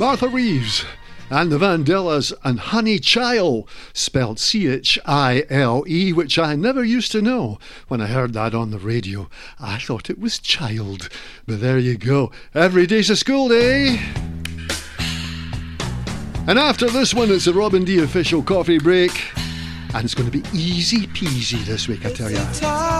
Martha Reeves and the Vandellas and Honey Chile, spelled Chile, which I never used to know. When I heard that on the radio, I thought it was child. But there you go. Every day's a school day. And after this one, it's a Robin D official coffee break. And it's going to be easy peasy this week, I tell you.